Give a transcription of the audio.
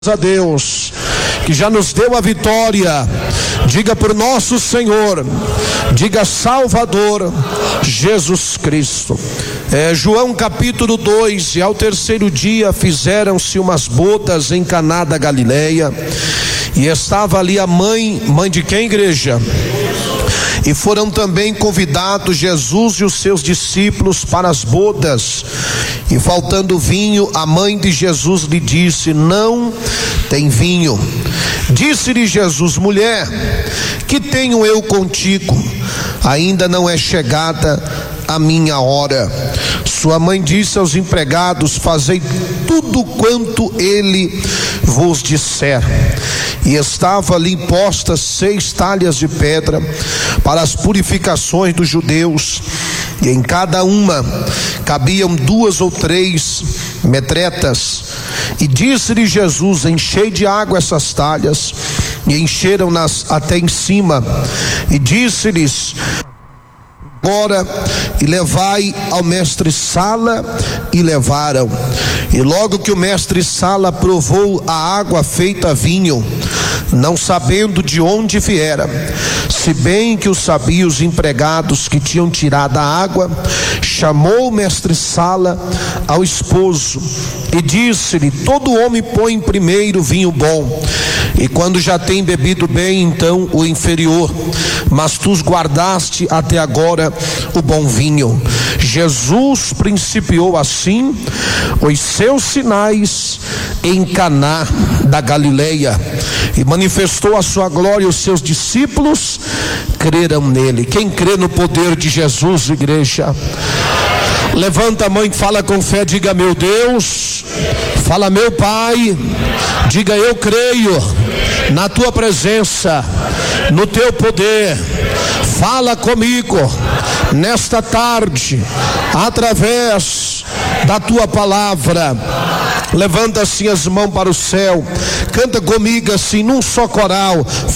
A Deus que já nos deu a vitória. Diga por nosso Senhor, diga Salvador Jesus Cristo. João capítulo 2. E ao terceiro dia fizeram-se umas bodas em Caná da Galileia, e estava ali a mãe de quem, igreja? E foram também convidados Jesus e os seus discípulos para as bodas. E faltando vinho, a mãe de Jesus lhe disse: não tem vinho. Disse-lhe Jesus: mulher, que tenho eu contigo? Ainda não é chegada a minha hora. Sua mãe disse aos empregados: fazei tudo quanto ele vos disser. E estavam ali postas 6 talhas de pedra para as purificações dos judeus, e em cada uma cabiam 2 ou 3 metretas. E disse-lhe Jesus: enchei de água essas talhas. E encheram-nas até em cima. E disse-lhes: agora, e levai ao mestre-sala. E levaram. E logo que o mestre-sala provou a água feita vinho, não sabendo de onde viera, se bem que o sabiam os empregados que tinham tirado a água, chamou o mestre-sala ao esposo e disse-lhe: todo homem põe primeiro vinho bom, e quando já tem bebido bem, então o inferior, mas tu guardaste até agora o bom vinho. Jesus principiou assim os seus sinais em Caná da Galileia, e manifestou a sua glória, e os seus discípulos creram nele. Quem crê no poder de Jesus, igreja? Levanta a mão e fala com fé, diga: meu Deus. Fala: meu Pai. Diga: eu creio na tua presença, no teu poder. Fala comigo nesta tarde, através da tua palavra. Levanta assim as mãos para o céu, canta comigo assim num só coral.